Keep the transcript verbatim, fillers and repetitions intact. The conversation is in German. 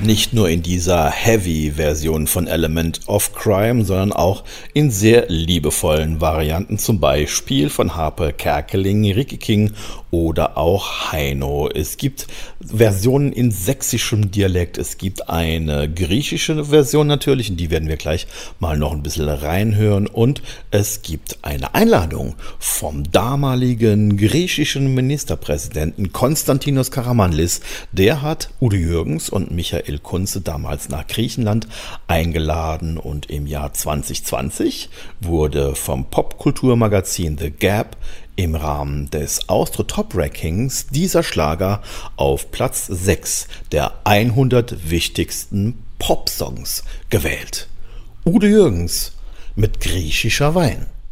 Nicht nur in dieser Heavy-Version von Element of Crime, sondern auch in sehr liebevollen Varianten, zum Beispiel von Harpe Kerkeling, Ricky King oder auch Heino. Es gibt Versionen in sächsischem Dialekt, es gibt eine griechische Version natürlich, in die werden wir gleich mal noch ein bisschen reinhören, und es gibt eine Einladung vom damaligen griechischen Ministerpräsidenten Konstantinos Karamanlis. Der hat Udo Jürgens und Michael Kunze damals nach Griechenland eingeladen, und im Jahr zwanzig zwanzig wurde vom Popkulturmagazin The Gap im Rahmen des Austro Top Rankings dieser Schlager auf Platz sechs der hundert wichtigsten Popsongs gewählt. Udo Jürgens mit Griechischer Wein.